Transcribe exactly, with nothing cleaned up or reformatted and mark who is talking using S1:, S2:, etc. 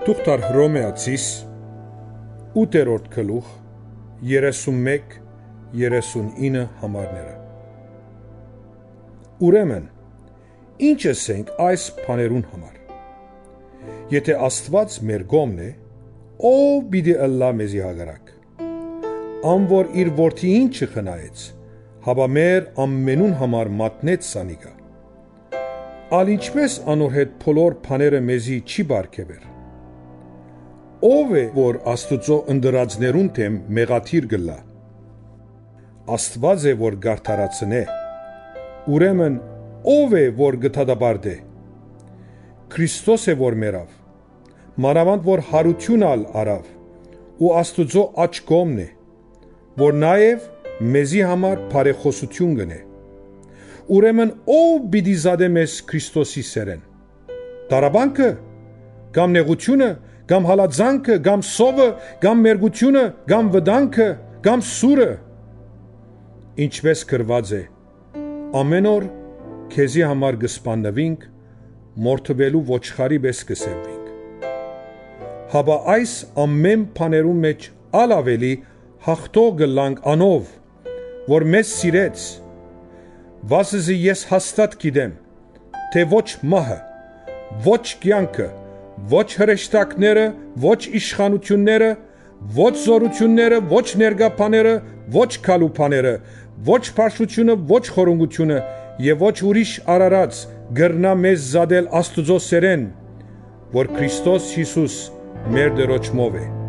S1: Թուղթար Հռոմեացիս ութերորդ գլուխ երեսունմեկ երեսունինը համարները։ Ուրեմն, ինչ ասենք այս բաներուն համար։ Եթե Աստված մեր կողմն է, ով պիտի ըլլա մեզի հակառակ։ Ան որ իր որդիին չխնայեց, հապա մեր ամենուն համար մատնեց սանիկա։ Ալ ինչպես անոր հետ բոլոր բաները մեզի չի բարգեւեր։ Ով է, որ Աստուծո ընդրածներուն թեմ մեղաթիր գլա։ Աստված է, որ գարթարացնե։ Ուրեմն ով է, որ գթադաբարդե։ Քրիստոս է, որ մերավ։ Մանավանդ որ հարություն ալ արավ, ու Աստուծո աջ կողմն է, որ նաև մեզի համար բարեխոսություն գնե։ Ուրեմն ով պիտի զադե մեզ Քրիստոսի սերեն։ Տարաբանքը, կամ նեղությունը, կամ հալածանքը, կամ սովը, կամ մերգությունը, կամ վտանգը, կամ սուրը։ Ինչպես գրված է, ամեն օր քեզի համար կսպանվենք, մորթվելու ոչխարի պես կսերվենք։ Հապա այս ամեն բաներու մեջ ալ ավելի հաղթող գլանք անով, որ մեզ սիրեց, վասզի ես հաստատ գիտեմ, թե ոչ մահը, ոչ կյանքը, ոչ հրեշտակները, ոչ իշխանությունները, ոչ զորությունները, ոչ ներգապաները, ոչ քալուփաները, ոչ բարձրությունը, ոչ խորունգությունը եւ ոչ ուրիշ արարած գրնա մեզ զադել Աստուծո սերեն, որ Քրիստոս Հիսուս մեր դրոճմով է։